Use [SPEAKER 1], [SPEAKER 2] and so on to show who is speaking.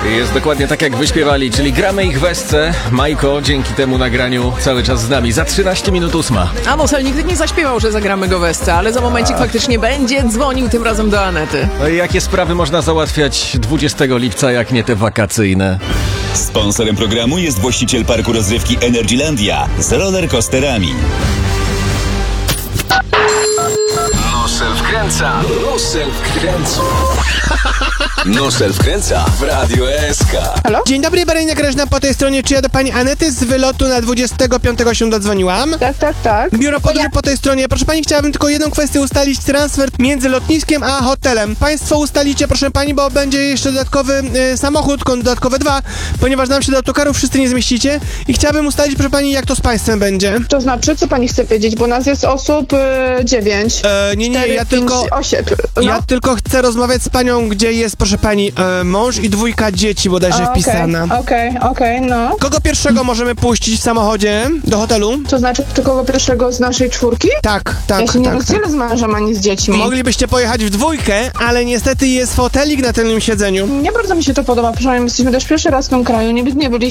[SPEAKER 1] Jest dokładnie tak, jak wyśpiewali, czyli gramy ich w Esce. Majko dzięki temu nagraniu cały czas z nami. Za 13 minut 8.
[SPEAKER 2] A Mosel nigdy nie zaśpiewał, że zagramy go w Esce, ale za momencik faktycznie będzie dzwonił, tym razem do Anety.
[SPEAKER 1] No i jakie sprawy można załatwiać 20 lipca, jak nie te wakacyjne?
[SPEAKER 3] Sponsorem programu jest właściciel parku rozrywki Energylandia z rollercoasterami.
[SPEAKER 1] Nosel wkręca, Nosel wkręca.
[SPEAKER 4] Nosel wkręca w Radio SK.
[SPEAKER 5] Halo? Dzień dobry, Baryjna Grażyna po tej stronie. Czy ja do pani Anety z wylotu na 25 się dodzwoniłam?
[SPEAKER 6] Tak.
[SPEAKER 5] Biuro podróży po tej stronie. Proszę pani, chciałabym tylko jedną kwestię ustalić. Transfer między lotniskiem a hotelem. Państwo ustalicie, proszę pani, bo będzie jeszcze dodatkowy samochód, dodatkowe 2, ponieważ nam się do autokarów wszyscy nie zmieścicie. I chciałabym ustalić, proszę pani, jak to z państwem będzie.
[SPEAKER 6] To znaczy, co pani chce wiedzieć, bo nas jest osób 9.
[SPEAKER 5] Nie,
[SPEAKER 6] 4,
[SPEAKER 5] ja
[SPEAKER 6] 5,
[SPEAKER 5] tylko...
[SPEAKER 6] 8. No.
[SPEAKER 5] Ja tylko chcę rozmawiać z panią, gdzie jest, proszę pani, mąż i 2 dzieci bodajże wpisana.
[SPEAKER 6] Okej, no.
[SPEAKER 5] Kogo pierwszego możemy puścić w samochodzie do hotelu?
[SPEAKER 6] To znaczy, ty kogo pierwszego z naszej 4?
[SPEAKER 5] Tak.
[SPEAKER 6] Ja się nie rozdzielę z mężem ani z dziećmi.
[SPEAKER 5] Moglibyście pojechać w 2, ale niestety jest fotelik na tylnym siedzeniu.
[SPEAKER 6] Nie bardzo mi się to podoba, proszę, my jesteśmy też pierwszy raz w tym kraju, nie byliśmy